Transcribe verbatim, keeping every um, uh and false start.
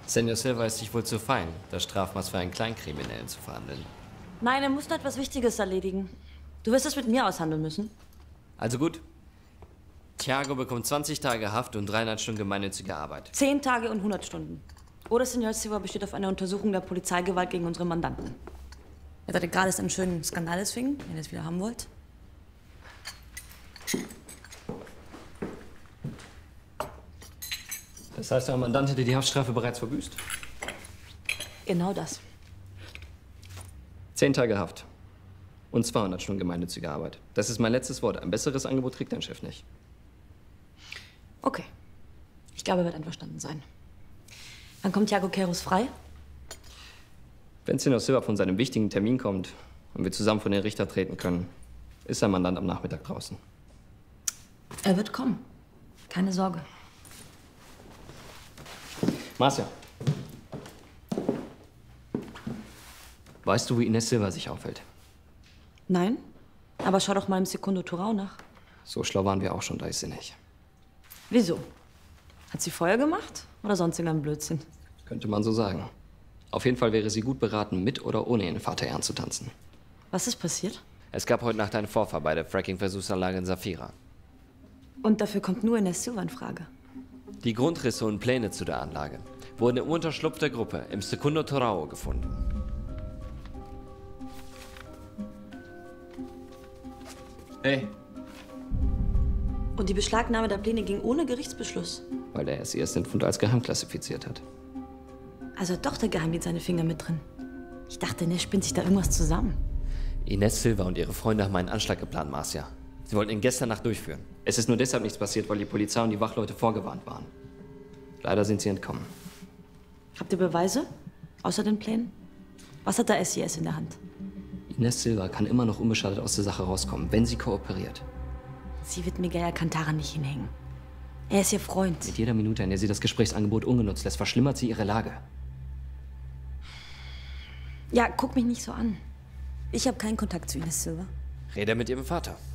Senor Silva ist sich wohl zu fein, das Strafmaß für einen Kleinkriminellen zu verhandeln. Nein, er muss noch etwas Wichtiges erledigen. Du wirst es mit mir aushandeln müssen. Also gut. Thiago bekommt zwanzig Tage Haft und dreihundert Stunden gemeinnützige Arbeit. Zehn Tage und hundert Stunden. Oder Senor Silva besteht auf einer Untersuchung der Polizeigewalt gegen unsere Mandanten. Er hatte gerade einen schönen Skandal deswegen, wenn ihr es wieder haben wollt. Das heißt, der Mandant hätte die Haftstrafe bereits verbüßt? Genau das. Zehn Tage Haft. Und zweihundert Stunden gemeinnützige Arbeit. Das ist mein letztes Wort. Ein besseres Angebot kriegt dein Chef nicht. Okay. Ich glaube, er wird einverstanden sein. Wann kommt Thiago Queiroz frei? Wenn Senor Silva von seinem wichtigen Termin kommt und wir zusammen vor den Richter treten können, ist sein Mandant am Nachmittag draußen. Er wird kommen. Keine Sorge. Marcia. Weißt du, wie Inés Silva sich aufhält? Nein, aber schau doch mal im Segundo Torau nach. So schlau waren wir auch schon, da ist sie nicht. Wieso? Hat sie Feuer gemacht oder sonstigen Blödsinn? Könnte man so sagen. Auf jeden Fall wäre sie gut beraten, mit oder ohne ihren Vater Ehren zu tanzen. Was ist passiert? Es gab heute Nacht einen Vorfall bei der Fracking-Versuchsanlage in Safira. Und dafür kommt nur Inés Silva in Frage. Die Grundrisse und Pläne zu der Anlage wurden im Unterschlupf der Gruppe im Segundo Torau gefunden. Hey. Und die Beschlagnahme der Pläne ging ohne Gerichtsbeschluss? Weil er es erst den Fund als geheim klassifiziert hat. Also hat doch der Geheimdienst seine Finger mit drin. Ich dachte, Inés spinnt sich da irgendwas zusammen. Inés Silva und ihre Freunde haben einen Anschlag geplant, Marcia. Sie wollten ihn gestern Nacht durchführen. Es ist nur deshalb nichts passiert, weil die Polizei und die Wachleute vorgewarnt waren. Leider sind sie entkommen. Habt ihr Beweise? Außer den Plänen? Was hat der S I S in der Hand? Inés Silva kann immer noch unbeschadet aus der Sache rauskommen, wenn sie kooperiert. Sie wird Miguel Alcantara nicht hinhängen. Er ist ihr Freund. Mit jeder Minute, in der sie das Gesprächsangebot ungenutzt lässt, verschlimmert sie ihre Lage. Ja, guck mich nicht so an. Ich habe keinen Kontakt zu Inés Silva. Rede mit ihrem Vater.